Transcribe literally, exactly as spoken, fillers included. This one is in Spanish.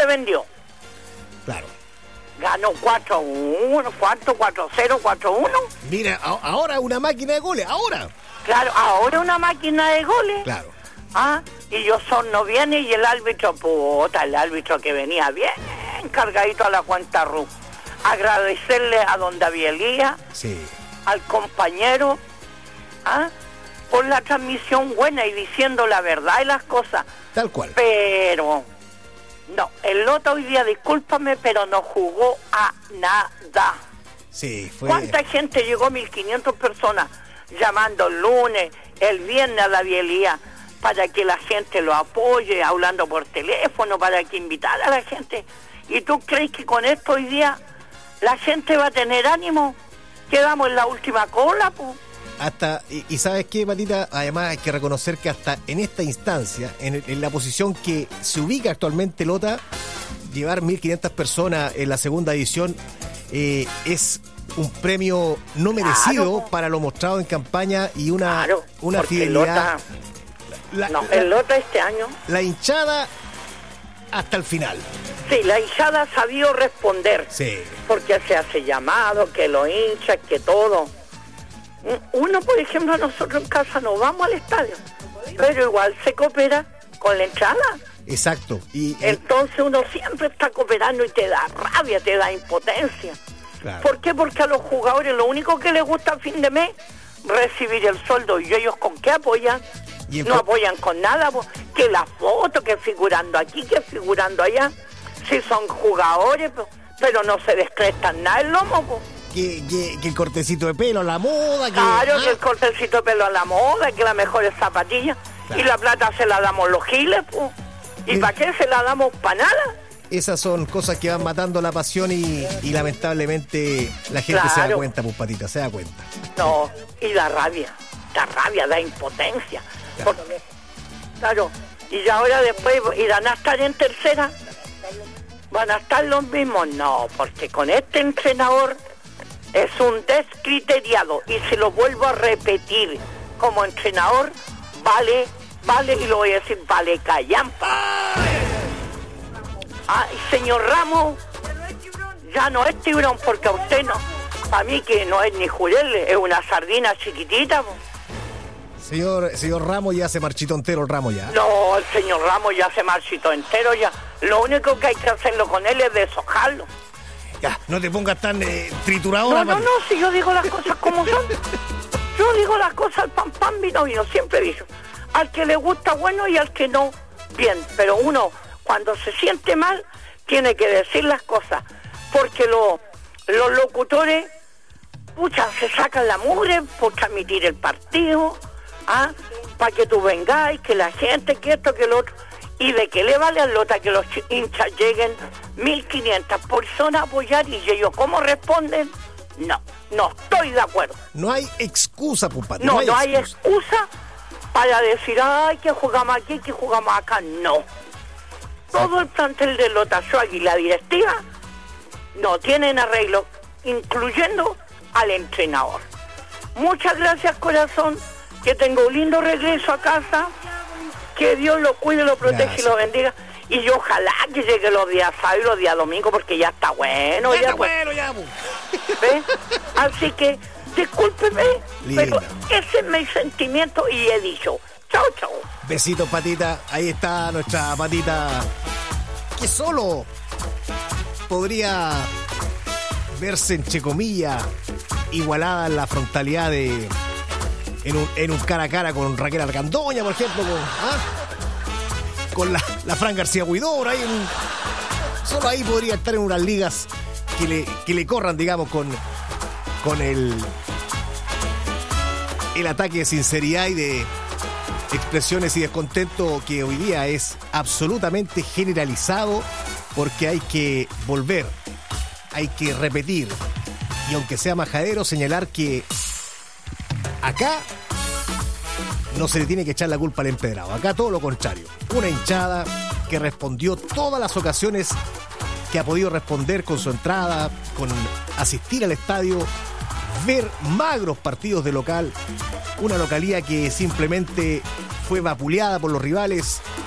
vendió. Claro. Ganó cuatro a uno, ¿cuánto? cuatro a cero, cuatro a uno. Mira, a- ahora una máquina de goles, ahora. Claro, ahora una máquina de goles. Claro. Ah, y yo son no viene y el árbitro, puta, el árbitro que venía bien cargadito a la cuenta R U. Agradecerle a don David Elías, Sí. al compañero, ah, por la transmisión buena y diciendo la verdad y las cosas. Tal cual. Pero, no, el Lota hoy día, discúlpame, pero no jugó a nada. Sí, fue... ¿Cuánta gente llegó? mil quinientas personas llamando el lunes, el viernes a David Elías para que la gente lo apoye, hablando por teléfono, para que invitara a la gente. ¿Y tú crees que con esto hoy día la gente va a tener ánimo? Quedamos en la última cola, pues. Hasta, y, y ¿sabes qué, Patita? Además hay que reconocer que hasta en esta instancia, en, en la posición que se ubica actualmente Lota, llevar mil quinientas personas en la segunda edición eh, es un premio no merecido, Claro. para lo mostrado en campaña y una, Claro, una porque el fidelidad. Lota, La, no, la- el Lota este año, la hinchada hasta el final. sí, la hinchada ha sabido responder. Sí. Porque se hace llamado, que los hinchas, que todo. Uno, por ejemplo, nosotros en casa no vamos al estadio, pero igual se coopera con la entrada. Exacto. Y, y- Entonces uno siempre está cooperando y te da rabia, te da impotencia. claro. ¿Por qué? Porque a los jugadores lo único que les gusta a fin de mes recibir el sueldo. ¿Y ellos con qué apoyan? Y el No co- apoyan con nada, po. Que la foto, que figurando aquí, que figurando allá. Sí son jugadores, po, pero no se descrestan nada el lomo, po. que, que, que el cortecito de pelo, la moda, que, Claro, ah, que el cortecito de pelo a la moda, que las mejores zapatillas. Claro. Y la plata se la damos los giles, po. ¿Y Sí. para qué se la damos? ¿Para nada? esas son cosas que van matando la pasión y, y lamentablemente la gente se da Claro. cuenta, pues, Patita, se da cuenta. No, y da rabia, da rabia, da impotencia. Claro. Porque, claro, y ahora después irán a estar en tercera, van a estar los mismos. No, porque con este entrenador es un descriteriado, y si lo vuelvo a repetir como entrenador, vale, vale, y lo voy a decir, vale callampa. Ah, y señor Ramos, ya no es tiburón, porque a usted no, para mí que no es ni jurel, es una sardina chiquitita, po. Señor, señor Ramos ya se marchitó entero el Ramos ya. No, el señor Ramos ya se marchitó entero ya. Lo único que hay que hacerlo con él es deshojarlo. Ya, no te pongas tan eh, trituradora, No, no, Patita. no, si yo digo las cosas como son. Yo digo las cosas al pan pan vino vino, siempre he dicho. Al que le gusta bueno y al que no, bien. Pero uno, cuando se siente mal, tiene que decir las cosas. Porque lo, los locutores, pucha, se sacan la mugre por transmitir el partido, ¿ah? Para que tú vengáis, que la gente, que esto, que lo otro. ¿Y de qué le vale al Lota que los ch- hinchas lleguen mil quinientas personas a apoyar y ellos cómo responden? No, no estoy de acuerdo. No hay excusa, pues, Patita. No, no hay excusa para decir, ay, que jugamos aquí, que jugamos acá. No. Todo el plantel de Lota Schwab y la directiva no tienen arreglo, incluyendo al entrenador. Muchas gracias, corazón. Que tenga un lindo regreso a casa. Que Dios lo cuide, lo protege Gracias. y lo bendiga. Y yo ojalá que llegue los días sábados y los días domingos, porque ya está bueno. Ya ya está pues. bueno, ya, pues. ¿Ve? Así que, discúlpeme, Linda. pero ese es mi sentimiento y he dicho, chao, chao. Besitos, Patita. Ahí está nuestra Patita, que solo podría verse, entre comillas, igualada en la frontalidad de en un, en un cara a cara con Raquel Argandoña, por ejemplo, con, ¿ah? con la, la Fran García Huidobro. Ahí en- solo ahí podría estar en unas ligas que le, que le corran, digamos, con, con el el ataque de sinceridad y de expresiones y descontento que hoy día es absolutamente generalizado, porque hay que volver, hay que repetir, y aunque sea majadero, señalar que acá no se le tiene que echar la culpa al empedrado. Acá todo lo contrario. Una hinchada que respondió todas las ocasiones que ha podido responder con su entrada, con asistir al estadio, ver magros partidos de local. Una localía que simplemente fue vapuleada por los rivales